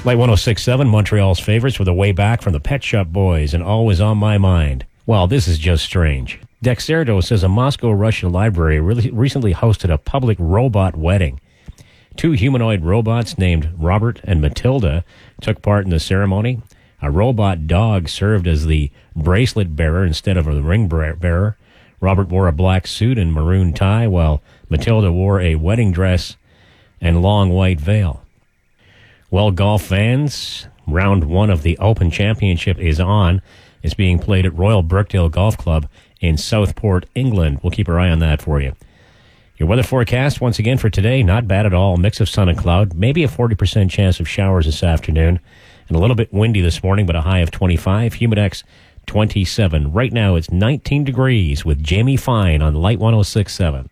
Light 106.7, Montreal's favorites with a way back from the Pet Shop Boys and Always on My Mind. Well, this is just strange. Dexerdo says a Moscow, Russia library recently hosted a public robot wedding. 2 humanoid robots named Robert and Matilda took part in the ceremony. A robot dog served as the bracelet bearer instead of the ring bearer. Robert wore a black suit and maroon tie, while Matilda wore a wedding dress and long white veil. Well, golf fans, round 1 of the Open Championship is on. It's being played at Royal Birkdale Golf Club in Southport, England. We'll keep our eye on that for you. Your weather forecast, once again for today, not bad at all. A mix of sun and cloud, maybe a 40% chance of showers this afternoon, and a little bit windy this morning, but a high of 25. Humidex 27. Right now it's 19 degrees with Jamie Fine on Light 106.7.